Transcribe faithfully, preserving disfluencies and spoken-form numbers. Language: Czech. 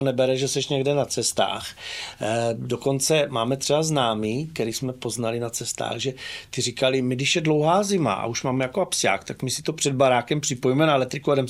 nebere, že seš někde na cestách. E, dokonce máme třeba známý, který jsme poznali na cestách, že ty říkali, my když je dlouhá zima a už máme jako apsiák, tak my si to před barákem připojíme na elektriku a jdem